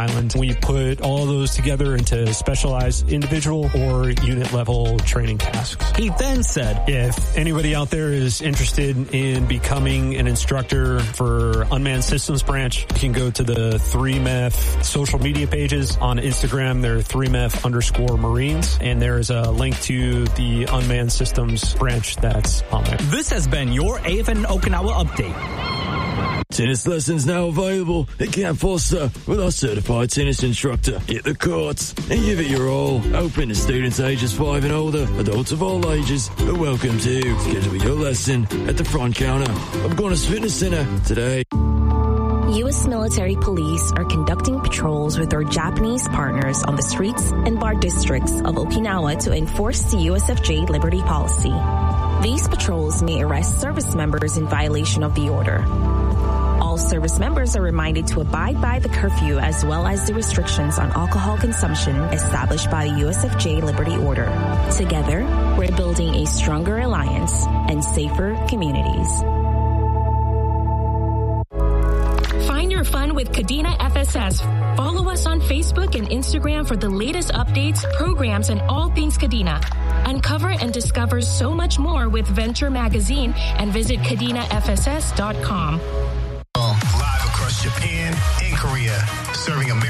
island. We put all those together into specialized individual or unit level training tasks. He then said, if anybody out there is interested in becoming an instructor for Unmanned Systems Branch, you can go to the 3MEF social media pages. On Instagram, they're 3MEF_Marines, and there is a link to the Unmanned Systems Branch that's on there. This has been your AFN Okinawa update. Tennis lessons now available at Camp Foster with our certified tennis instructor. Hit the courts and give it your all. Open to students ages 5 and older. Adults of all ages are welcome to. Schedule your lesson at the front counter of Gonas Fitness Center today. U.S. military police are conducting patrols with their Japanese partners on the streets and bar districts of Okinawa to enforce the USFJ Liberty Policy. These patrols may arrest service members in violation of the order. All service members are reminded to abide by the curfew as well as the restrictions on alcohol consumption established by the USFJ Liberty Order. Together, we're building a stronger alliance and safer communities. Find your fun with Kadena FSS. Follow us on Facebook and Instagram for the latest updates, programs, and all things Kadena. Uncover and discover so much more with Venture Magazine and visit KadenaFSS.com. Live across Japan and Korea, serving America.